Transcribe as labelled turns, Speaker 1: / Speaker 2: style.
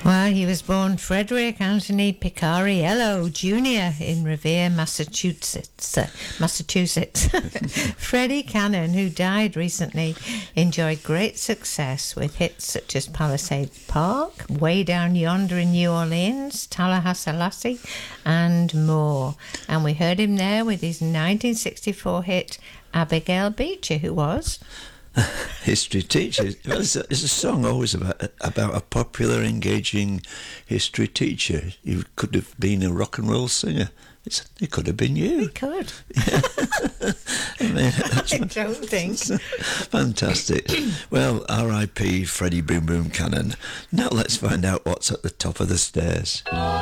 Speaker 1: Well, he was born Frederick Anthony Picariello Jr. in Revere, Massachusetts. Freddie Cannon, who died recently, enjoyed great success with hits such as Palisades Park, Way Down Yonder in New Orleans, Tallahassee, and more. And we heard him there with his 1964 hit Abigail Beecher, who was...
Speaker 2: history teacher. Well, it's a song always about a popular, engaging history teacher. You could have been a rock and roll singer. It could have been you.
Speaker 1: It could.
Speaker 2: I mean,
Speaker 1: I don't think.
Speaker 2: Fantastic. Well, R.I.P. Freddie Boom Boom Cannon. Now let's find out what's at the top of the stairs.